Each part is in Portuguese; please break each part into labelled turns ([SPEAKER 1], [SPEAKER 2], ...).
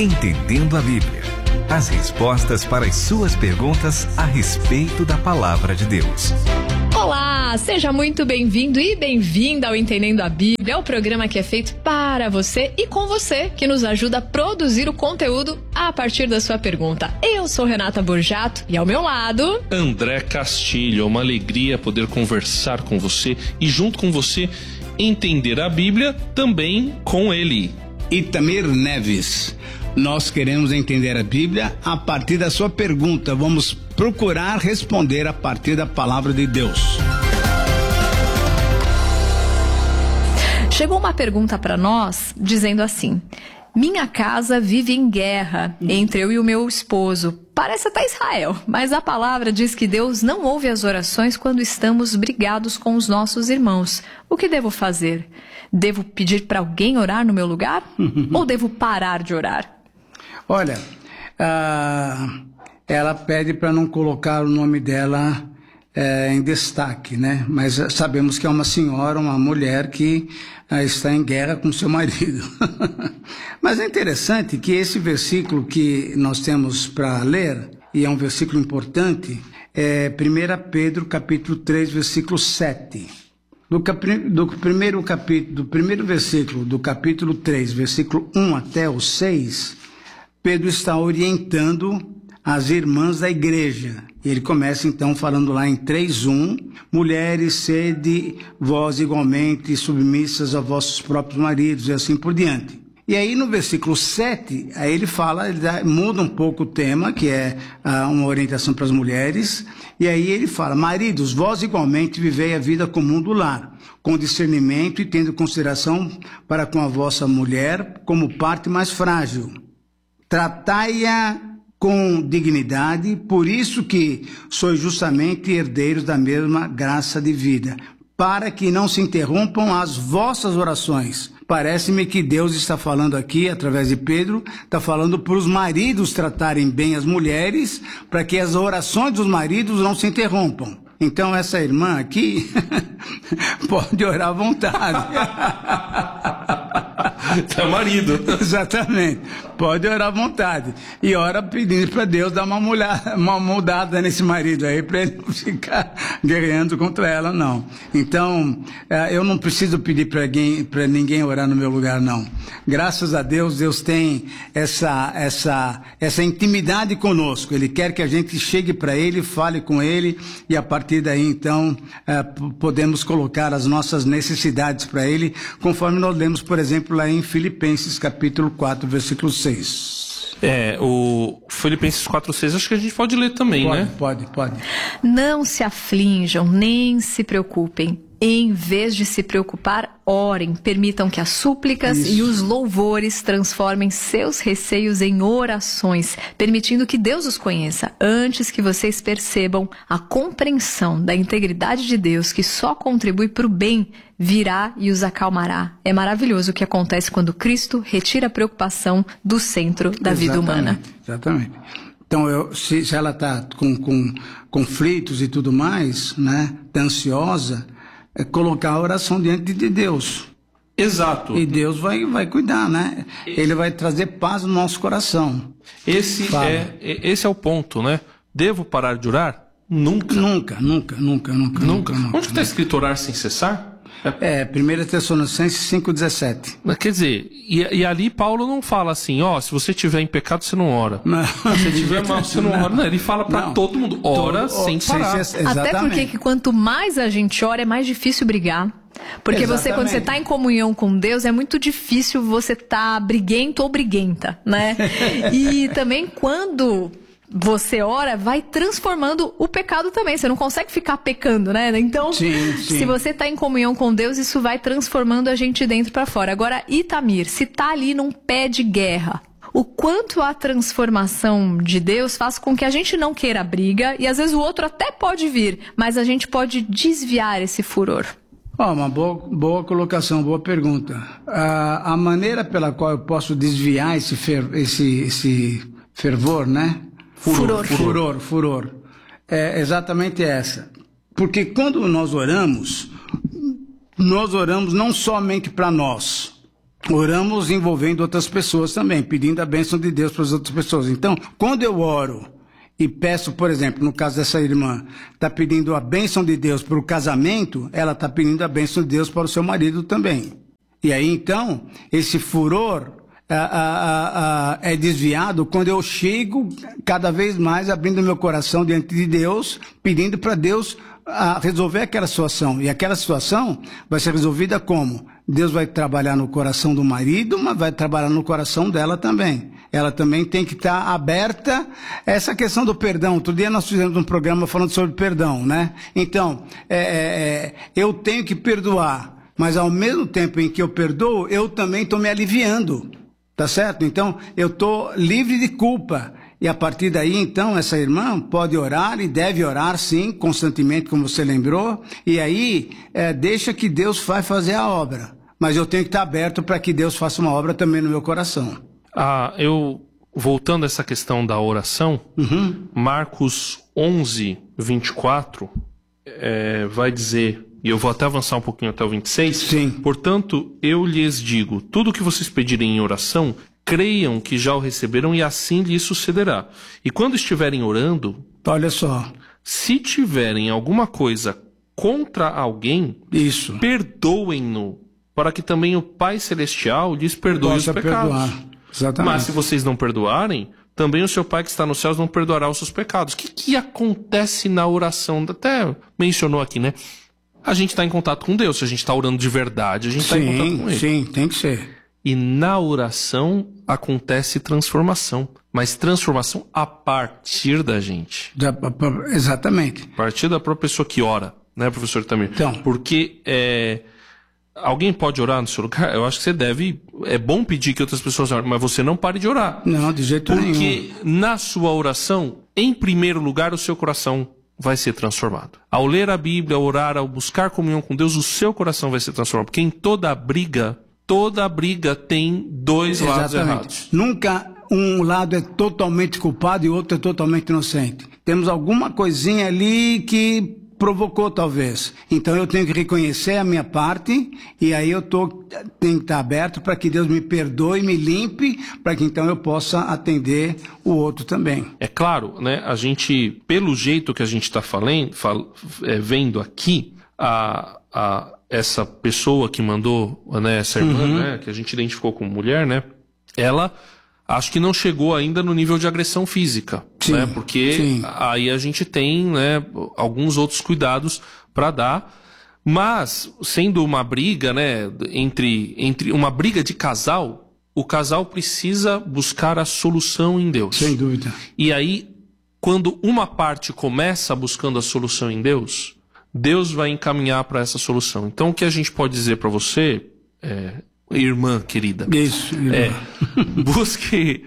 [SPEAKER 1] Entendendo a Bíblia. As respostas para as suas perguntas a respeito da Palavra de Deus.
[SPEAKER 2] Olá, seja muito bem-vindo e bem-vinda ao Entendendo a Bíblia, o programa que é feito para você e com você, que nos ajuda a produzir o conteúdo a partir da sua pergunta. Eu sou Renata Borjato e ao meu lado...
[SPEAKER 3] André Castilho. É uma alegria poder conversar com você e junto com você entender a Bíblia também com ele.
[SPEAKER 4] Itamir Neves. Nós queremos entender a Bíblia a partir da sua pergunta. Vamos procurar responder a partir da palavra de Deus.
[SPEAKER 2] Chegou uma pergunta para nós dizendo assim: minha casa vive em guerra entre eu e o meu esposo. Parece até Israel, mas a palavra diz que Deus não ouve as orações quando estamos brigados com os nossos irmãos. O que devo fazer? Devo pedir para alguém orar no meu lugar? Ou devo parar de orar?
[SPEAKER 4] Olha, ela pede para não colocar o nome dela em destaque, né? Mas sabemos que é uma senhora, uma mulher que está em guerra com seu marido. Mas é interessante que esse versículo que nós temos para ler, e é um versículo importante, é 1 Pedro capítulo 3, versículo 7. Do primeiro versículo do capítulo 3, versículo 1 até o 6, Pedro está orientando as irmãs da igreja. Ele começa então falando lá em 3:1, mulheres, sede vós igualmente submissas a vossos próprios maridos, e assim por diante. E aí no versículo 7, aí ele muda um pouco o tema, que é uma orientação para as mulheres, e aí ele fala: maridos, vós igualmente vivei a vida comum do lar, com discernimento e tendo consideração para com a vossa mulher como parte mais frágil. Tratai-a com dignidade, por isso que sois justamente herdeiros da mesma graça de vida, para que não se interrompam as vossas orações. Parece-me que Deus está falando aqui, através de Pedro, está falando para os maridos tratarem bem as mulheres, para que as orações dos maridos não se interrompam. Então essa irmã aqui pode orar à vontade.
[SPEAKER 3] É marido.
[SPEAKER 4] Exatamente. Pode orar à vontade. E ora pedindo para Deus dar uma mudada nesse marido aí, para ele não ficar guerreando contra ela, não. Então, eu não preciso pedir para ninguém orar no meu lugar, não. Graças a Deus, Deus tem essa intimidade conosco. Ele quer que a gente chegue para Ele, fale com Ele, e a partir daí, então, podemos colocar as nossas necessidades para Ele, conforme nós lemos, por exemplo, lá em Filipenses capítulo 4, versículo 6.
[SPEAKER 3] O Filipenses 4:6, acho que a gente pode ler também, né?
[SPEAKER 4] Pode.
[SPEAKER 2] Não se aflinjam, nem se preocupem. Em vez de se preocupar, orem. Permitam que as súplicas e os louvores transformem seus receios em orações, permitindo que Deus os conheça, antes que vocês percebam a compreensão da integridade de Deus, que só contribui para o bem, virá e os acalmará. É maravilhoso o que acontece quando Cristo retira a preocupação do centro da vida humana.
[SPEAKER 4] Exatamente. Então, se ela está com conflitos e tudo mais, né, tá ansiosa, é colocar a oração diante de Deus.
[SPEAKER 3] Exato.
[SPEAKER 4] E Deus vai cuidar, né? Ele vai trazer paz no nosso coração.
[SPEAKER 3] Esse é o ponto, né? Devo parar de orar? Nunca.
[SPEAKER 4] Nunca.
[SPEAKER 3] Onde está escrito orar sem cessar?
[SPEAKER 4] 1 Tessalonicenses 5,17.
[SPEAKER 3] Quer dizer, e ali Paulo não fala assim, se você tiver em pecado, você não ora.
[SPEAKER 4] Não.
[SPEAKER 3] Se você tiver mal, você não ora. Não, ele fala para todo mundo, ora sem parar.
[SPEAKER 2] Até porque que quanto mais a gente ora, é mais difícil brigar. Porque quando você está em comunhão com Deus, é muito difícil você estar briguento ou briguenta, né? E também quando você ora, vai transformando o pecado também. Você não consegue ficar pecando, né? Então,
[SPEAKER 4] sim.
[SPEAKER 2] Se você está em comunhão com Deus, isso vai transformando a gente de dentro para fora. Agora, Itamir, se tá ali num pé de guerra, o quanto a transformação de Deus faz com que a gente não queira briga, e às vezes o outro até pode vir, mas a gente pode desviar esse furor.
[SPEAKER 4] Uma boa colocação, boa pergunta. A maneira pela qual eu posso desviar esse fervor, né? Furor. É exatamente essa. Porque quando nós oramos não somente para nós, oramos envolvendo outras pessoas também, pedindo a bênção de Deus para as outras pessoas. Então, quando eu oro e peço, por exemplo, no caso dessa irmã, está pedindo a bênção de Deus para o casamento, ela está pedindo a bênção de Deus para o seu marido também. E aí, então, esse furor é desviado quando eu chego cada vez mais abrindo meu coração diante de Deus, pedindo para Deus resolver aquela situação. E aquela situação vai ser resolvida como? Deus vai trabalhar no coração do marido, mas vai trabalhar no coração dela também. Ela também tem que estar aberta a essa questão do perdão. Outro dia nós fizemos um programa falando sobre perdão, né? Então, eu tenho que perdoar, mas ao mesmo tempo em que eu perdoo, eu também estou me aliviando, tá certo? Então, eu estou livre de culpa. E a partir daí, então, essa irmã pode orar e deve orar, sim, constantemente, como você lembrou. E aí, deixa que Deus vai fazer a obra. Mas eu tenho que estar aberto para que Deus faça uma obra também no meu coração.
[SPEAKER 3] Voltando a essa questão da oração, Marcos 11, 24, vai dizer, e eu vou até avançar um pouquinho até o 26.
[SPEAKER 4] Sim.
[SPEAKER 3] Portanto, eu lhes digo, tudo o que vocês pedirem em oração, creiam que já o receberam e assim lhes sucederá. E quando estiverem orando,
[SPEAKER 4] olha só,
[SPEAKER 3] se tiverem alguma coisa contra alguém,
[SPEAKER 4] isso,
[SPEAKER 3] perdoem-no, para que também o Pai Celestial lhes perdoe os pecados.
[SPEAKER 4] Perdoar. Exatamente.
[SPEAKER 3] Mas se vocês não perdoarem, também o seu Pai que está nos céus não perdoará os seus pecados. O que acontece na oração? Até mencionou aqui, né? A gente está em contato com Deus. Se a gente está orando de verdade, a gente está em contato com Ele.
[SPEAKER 4] Sim, tem que ser.
[SPEAKER 3] E na oração acontece transformação. Mas transformação a partir da gente.
[SPEAKER 4] Exatamente.
[SPEAKER 3] A partir da própria pessoa que ora, né, professor Itamir?
[SPEAKER 4] Então.
[SPEAKER 3] Porque alguém pode orar no seu lugar? Eu acho que você deve... É bom pedir que outras pessoas orem, mas você não pare de orar.
[SPEAKER 4] Não, de jeito nenhum.
[SPEAKER 3] Porque na sua oração, em primeiro lugar, o seu coração vai ser transformado. Ao ler a Bíblia, ao orar, ao buscar comunhão com Deus, o seu coração vai ser transformado. Porque em toda briga tem dois lados errados.
[SPEAKER 4] Nunca um lado é totalmente culpado e o outro é totalmente inocente. Temos alguma coisinha ali que provocou, talvez. Então eu tenho que reconhecer a minha parte e aí tenho que estar aberto para que Deus me perdoe, me limpe, para que então eu possa atender o outro também.
[SPEAKER 3] É claro, né? A gente, pelo jeito que a gente está vendo aqui, essa pessoa que mandou, né, essa irmã, né, que a gente identificou como mulher, né, ela acho que não chegou ainda no nível de agressão física,
[SPEAKER 4] sim,
[SPEAKER 3] né, porque
[SPEAKER 4] sim,
[SPEAKER 3] aí a gente tem, né, alguns outros cuidados para dar, mas sendo uma briga, né, entre uma briga de casal, o casal precisa buscar a solução em Deus.
[SPEAKER 4] Sem dúvida.
[SPEAKER 3] E aí, quando uma parte começa buscando a solução em Deus, Deus vai encaminhar para essa solução. Então, o que a gente pode dizer para você, irmã querida,
[SPEAKER 4] isso, irmã.
[SPEAKER 3] Busque,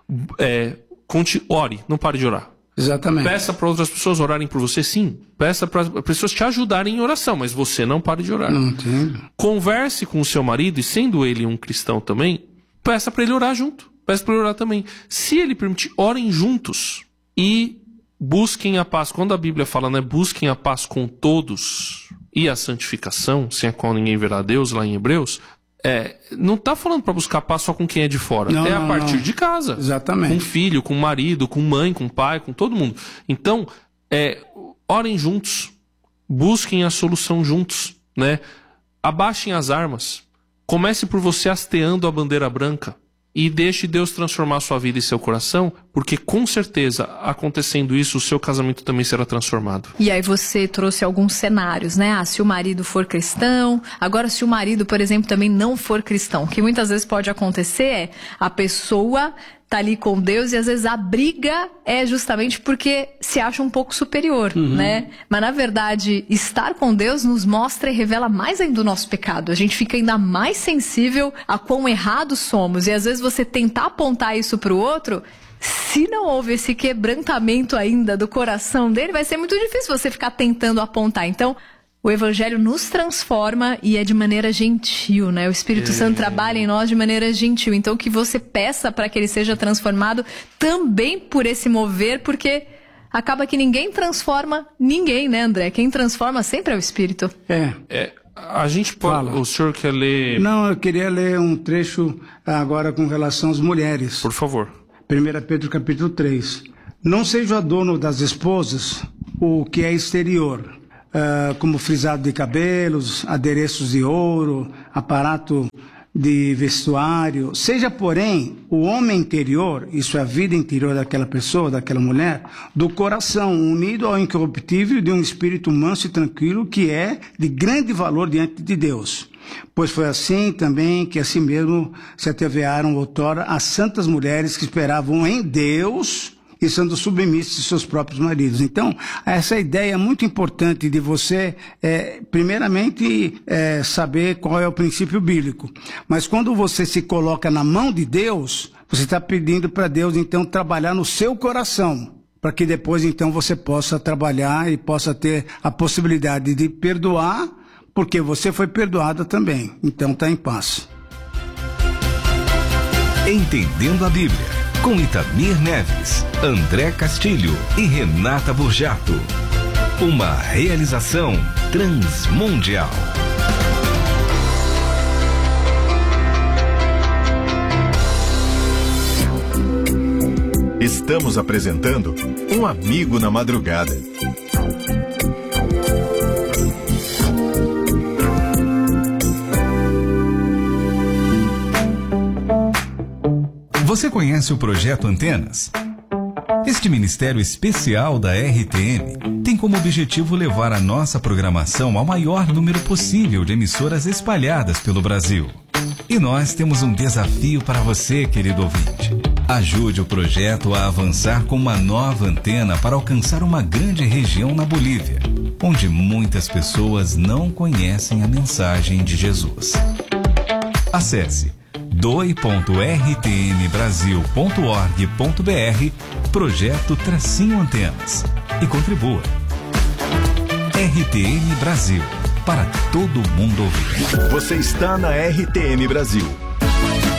[SPEAKER 3] ore, não pare de orar.
[SPEAKER 4] Exatamente.
[SPEAKER 3] Peça para outras pessoas orarem por você, sim. Peça para pessoas te ajudarem em oração, mas você não pare de orar.
[SPEAKER 4] Não entendo.
[SPEAKER 3] Converse com o seu marido, e sendo ele um cristão também, peça para ele orar junto. Peça para ele orar também. Se ele permitir, orem juntos e busquem a paz. Quando a Bíblia fala, né, busquem a paz com todos e a santificação, sem a qual ninguém verá Deus, lá em Hebreus, não está falando para buscar paz só com quem é de fora.
[SPEAKER 4] Não,
[SPEAKER 3] a partir de casa.
[SPEAKER 4] Exatamente.
[SPEAKER 3] Com filho, com marido, com mãe, com pai, com todo mundo. Então, orem juntos. Busquem a solução juntos, né? Abaixem as armas. Comece por você hasteando a bandeira branca. E deixe Deus transformar sua vida e seu coração, porque com certeza, acontecendo isso, o seu casamento também será transformado.
[SPEAKER 2] E aí você trouxe alguns cenários, né? Se o marido for cristão, agora se o marido, por exemplo, também não for cristão, o que muitas vezes pode acontecer é a pessoa tá ali com Deus e às vezes a briga é justamente porque se acha um pouco superior, né? Mas na verdade, estar com Deus nos mostra e revela mais ainda o nosso pecado. A gente fica ainda mais sensível a quão errados somos. E às vezes você tentar apontar isso pro outro, se não houve esse quebrantamento ainda do coração dele, vai ser muito difícil você ficar tentando apontar. Então, o Evangelho nos transforma e é de maneira gentil, né? O Espírito Santo trabalha em nós de maneira gentil. Então, que você peça para que ele seja transformado também por esse mover, porque acaba que ninguém transforma ninguém, né, André? Quem transforma sempre é o Espírito.
[SPEAKER 3] A gente pode...
[SPEAKER 4] Fala.
[SPEAKER 3] O senhor quer ler...
[SPEAKER 4] Não, eu queria ler um trecho agora com relação às mulheres.
[SPEAKER 3] Por favor.
[SPEAKER 4] 1 Pedro capítulo 3. Não seja dono das esposas o que é exterior, como frisado de cabelos, adereços de ouro, aparato de vestuário. Seja, porém, o homem interior, isso é a vida interior daquela pessoa, daquela mulher, do coração, unido ao incorruptível de um espírito manso e tranquilo, que é de grande valor diante de Deus. Pois foi assim também que assim mesmo se atevearam outrora as santas mulheres que esperavam em Deus e sendo submissas aos seus próprios maridos. Então, essa ideia é muito importante de você, primeiramente, saber qual é o princípio bíblico. Mas quando você se coloca na mão de Deus, você está pedindo para Deus, então, trabalhar no seu coração, para que depois, então, você possa trabalhar e possa ter a possibilidade de perdoar, porque você foi perdoada também. Então, está em paz.
[SPEAKER 1] Entendendo a Bíblia, com Itamir Neves, André Castilho e Renata Burjato. Uma realização transmundial.
[SPEAKER 5] Estamos apresentando Um Amigo na Madrugada.
[SPEAKER 1] Você conhece o Projeto Antenas? Este ministério especial da RTM tem como objetivo levar a nossa programação ao maior número possível de emissoras espalhadas pelo Brasil. E nós temos um desafio para você, querido ouvinte. Ajude o projeto a avançar com uma nova antena para alcançar uma grande região na Bolívia, onde muitas pessoas não conhecem a mensagem de Jesus. Acesse doe.rtmbrasil.org.br Projeto _Antenas e contribua. RTM Brasil, para todo mundo ouvir.
[SPEAKER 5] Você está na RTM Brasil.